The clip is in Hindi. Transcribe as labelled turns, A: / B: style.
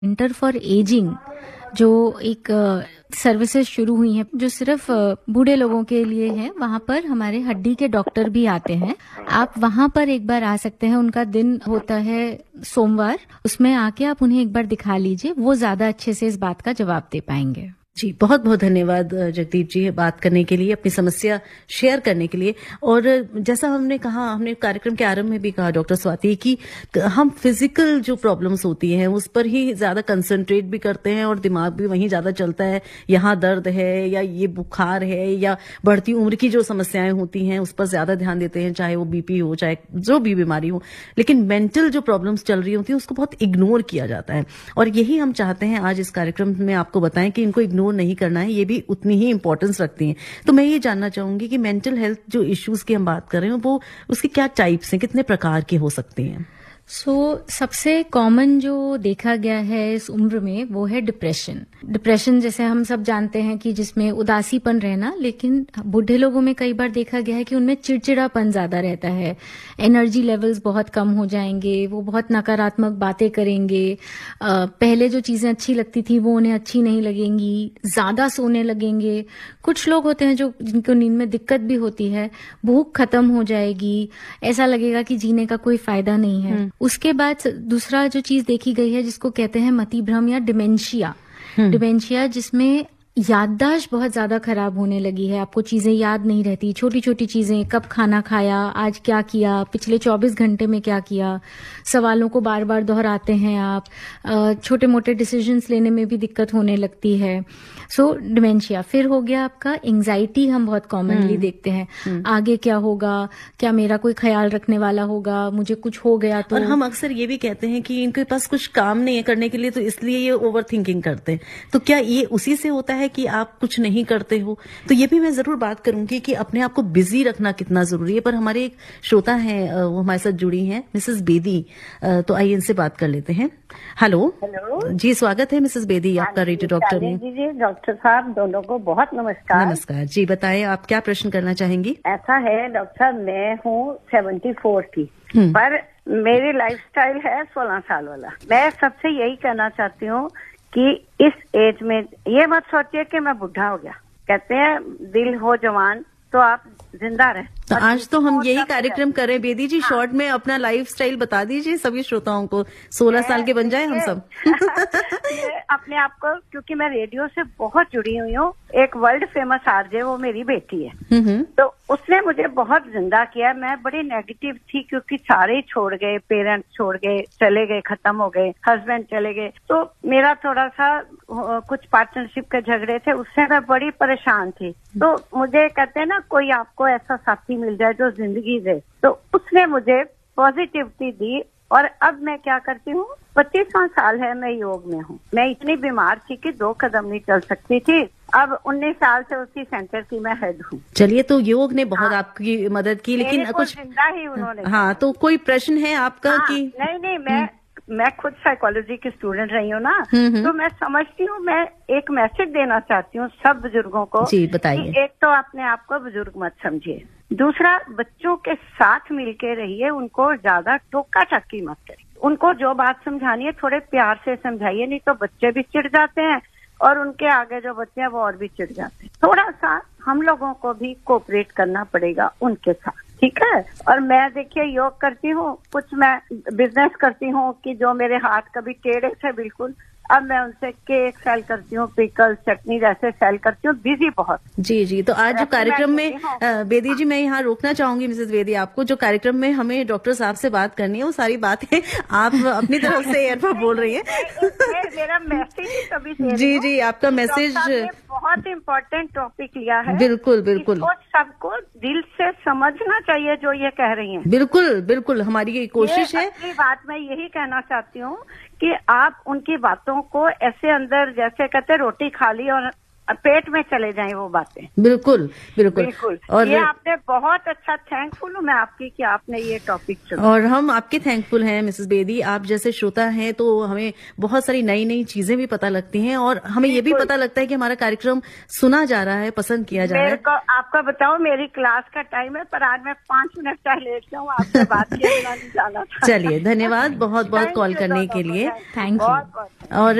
A: सेंटर फॉर एजिंग जो एक सर्विसेज शुरू हुई हैं जो सिर्फ बूढ़े लोगों के लिए है। वहां पर हमारे हड्डी के डॉक्टर भी आते हैं। आप वहां पर एक बार आ सकते हैं। उनका दिन होता है सोमवार। उसमें आके आप उन्हें एक बार दिखा लीजिए, वो ज्यादा अच्छे से इस बात का जवाब दे पाएंगे।
B: जी, बहुत बहुत धन्यवाद जगदीप जी, बात करने के लिए, अपनी समस्या शेयर करने के लिए। और जैसा हमने कहा, हमने कार्यक्रम के आरंभ में भी कहा डॉक्टर स्वाति कि हम फिजिकल जो प्रॉब्लम्स होती हैं उस पर ही ज्यादा कंसंट्रेट भी करते हैं और दिमाग भी वहीं ज्यादा चलता है। यहाँ दर्द है या ये बुखार है या बढ़ती उम्र की जो समस्याएं होती हैं उस पर ज्यादा ध्यान देते हैं, चाहे वो बीपी हो, चाहे जो भी बीमारी हो। लेकिन मेंटल जो प्रॉब्लम्स चल रही होती है उसको बहुत इग्नोर किया जाता है। और यही हम चाहते हैं आज इस कार्यक्रम में आपको बताएं कि इनको इग्नोर नहीं करना है, ये भी उतनी ही इंपॉर्टेंस रखती हैं। तो मैं ये जानना चाहूंगी कि मेंटल हेल्थ जो इश्यूज की हम बात कर रहे हैं वो उसके क्या टाइप्स हैं, कितने प्रकार के हो सकते हैं?
A: सबसे कॉमन जो देखा गया है इस उम्र में वो है डिप्रेशन। डिप्रेशन जैसे हम सब जानते हैं कि जिसमें उदासीपन रहना, लेकिन बूढ़े लोगों में कई बार देखा गया है कि उनमें चिड़चिड़ापन ज्यादा रहता है। एनर्जी लेवल्स बहुत कम हो जाएंगे, वो बहुत नकारात्मक बातें करेंगे। पहले जो चीजें अच्छी लगती थी वो उन्हें अच्छी नहीं लगेंगी, ज्यादा सोने लगेंगे। कुछ लोग होते हैं जो जिनको नींद में दिक्कत भी होती है, भूख खत्म हो जाएगी, ऐसा लगेगा कि जीने का कोई फायदा नहीं है। उसके बाद दूसरा जो चीज देखी गई है जिसको कहते हैं मतिभ्रम या डिमेंशिया। डिमेंशिया जिसमें याददाश्त बहुत ज्यादा खराब होने लगी है। आपको चीजें याद नहीं रहती, छोटी छोटी चीजें, कब खाना खाया, आज क्या किया, पिछले 24 घंटे में क्या किया, सवालों को बार बार दोहराते हैं आप। छोटे मोटे डिसीजंस लेने में भी दिक्कत होने लगती है। डिमेंशिया। फिर हो गया आपका एंजाइटी, हम बहुत कॉमनली देखते हैं। आगे क्या होगा, क्या मेरा कोई ख्याल रखने वाला होगा, मुझे कुछ हो गया तो।
B: और हम अक्सर ये भी कहते हैं कि इनके पास कुछ काम नहीं है करने के लिए, तो इसलिए ये ओवर थिंकिंग करते हैं। तो क्या ये उसी से होता है कि आप कुछ नहीं करते हो? तो ये भी मैं जरूर बात करूंगी कि अपने आप को बिजी रखना कितना जरूरी है। पर हमारे एक श्रोता है, वो हमारे साथ जुड़ी हैं, मिसेस बेदी। तो आइए इनसे बात कर लेते हैं। हेलो जी, स्वागत है मिसेस बेदी आपका रेडियो डॉक्टर में।
C: जी डॉक्टर साहब, दोनों को बहुत नमस्कार।
B: नमस्कार जी, बताएं आप क्या प्रश्न करना चाहेंगी?
C: ऐसा है डॉक्टर साहब, मैं हूँ 74 की, पर मेरी लाइफस्टाइल है 16 साल वाला। मैं सबसे यही कहना चाहती हूँ कि इस एज में ये मत सोचिए कि मैं बुढ़ा हो गया। कहते हैं दिल हो जवान तो आप जिंदा रहे।
B: तो आज तो हम यही कार्यक्रम करें। बेदी जी, शॉर्ट में अपना लाइफस्टाइल बता दीजिए सभी श्रोताओं को, 16 साल के बन जाए हम सब।
C: अपने आप को, क्योंकि मैं रेडियो से बहुत जुड़ी हुई हूँ। एक वर्ल्ड फेमस आरजे वो मेरी बेटी है, तो उसने मुझे बहुत जिंदा किया। मैं बड़ी नेगेटिव थी क्योंकि सारे ही छोड़ गए, पेरेंट्स छोड़ गए, चले गए, खत्म हो गए, हस्बैंड चले गए। तो मेरा थोड़ा सा कुछ पार्टनरशिप के झगड़े थे, उससे मैं बड़ी परेशान थी। तो मुझे कहते हैं ना, कोई आपको ऐसा साथी मिल जाए जो जिंदगी दे, तो उसने मुझे पॉजिटिविटी दी। और अब मैं क्या करती हूँ, 25वां साल है मैं योग में हूँ। मैं इतनी बीमार थी कि 2 कदम नहीं चल सकती थी। अब 19 साल से उसी सेंटर की मैं हेड हूँ।
B: चलिए, तो योग ने बहुत आपकी मदद की, लेकिन कुछ
C: जिंदा ही उन्होंने।
B: हाँ, तो कोई प्रश्न है आपका? कि
C: नहीं, मैं खुद साइकोलॉजी की स्टूडेंट रही हूँ ना, तो मैं समझती हूँ, मैं एक मैसेज देना चाहती हूँ सब बुजुर्गों को।
B: जी बताइए।
C: एक तो अपने आप को बुजुर्ग मत समझिए, दूसरा बच्चों के साथ मिलके रहिए, उनको ज्यादा टोका टक्की मत करिए। उनको जो बात समझानी है थोड़े प्यार से समझाइए, नहीं तो बच्चे भी चिढ़ जाते हैं और उनके आगे जो बच्चे हैं वो और भी चिढ़ जाते हैं। थोड़ा सा हम लोगों को भी कोऑपरेट करना पड़ेगा उनके साथ, ठीक है। और मैं देखिए योग करती हूँ, कुछ मैं बिजनेस करती हूँ कि जो मेरे हाथ कभी टेढ़े थे बिल्कुल, अब मैं उनसे केक सेल करती हूँ, पिकल चटनी जैसे सेल करती हूँ। बिजी बहुत।
B: जी, तो आज जो कार्यक्रम में बेदी जी, मैं यहाँ रोकना चाहूंगी मिसेस बेदी आपको। जो कार्यक्रम में हमें डॉक्टर साहब से बात करनी है वो सारी बातें आप अपनी तरफ से एयरफा बोल रही हैं।
C: मेरा मैसेज कभी
B: जी, आपका मैसेज
C: बहुत इम्पोर्टेंट टॉपिक लिया है।
B: बिल्कुल
C: सबको दिल से समझना चाहिए जो ये कह रही हैं।
B: बिल्कुल हमारी ये कोशिश है।
C: असली बात मैं यही कहना चाहती हूँ कि आप उनकी बातों को ऐसे अंदर, जैसे कहते रोटी खा ली और पेट में चले जाएं वो बातें।
B: बिल्कुल बिल्कुल
C: बिल्कुल।
B: और
C: ये आपने बहुत अच्छा, थैंकफुल हूँ मैं आपकी कि आपने ये टॉपिक चुना।
B: और हम आपके थैंकफुल हैं मिसेस बेदी। आप जैसे श्रोता हैं तो हमें बहुत सारी नई नई चीजें भी पता लगती हैं और हमें ये भी पता लगता है कि हमारा कार्यक्रम सुना जा रहा है, पसंद किया जा रहा है।
C: मेरे को आपका बताओ, मेरी क्लास का टाइम है पर आज मैं 5 मिनट चाहे लेट जाऊँ, आपसे बात किया बिना नहीं जाना था।
B: चलिए, धन्यवाद बहुत बहुत कॉल करने के लिए।
A: Thank you.
B: और